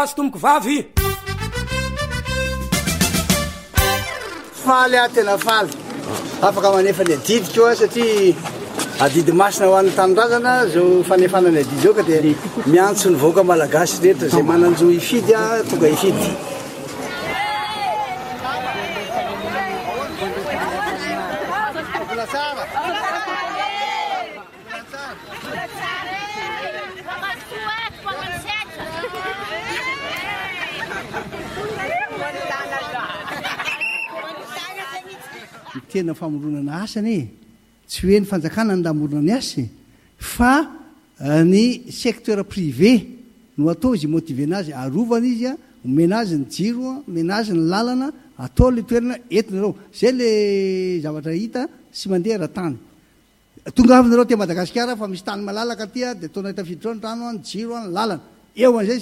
azo tomoko vavy faly a tena faly afaka manefa ny adidy koa satria adidy masina ho an'ny tanindrazana zao fanefanany adidy zao ka dia miantso ny vahoaka malagasy rehetra zay mananjo ifidy a tonga ifidy tena famoronana asany tsy hoe ny fanjakana ny damorona ny asy fa ny secteur privé no atao izy motive anazy arovana izy a omena azy ny jiro omena azy ny lalana atao le toerana entinareo zay le zavatra hita sy mandeha raha-tany tonga avinareo te Madagasikara fa misy tany malalaka tya dia ataonao hitafiditra ao ny rano ny jiro ny lalana eo an'izay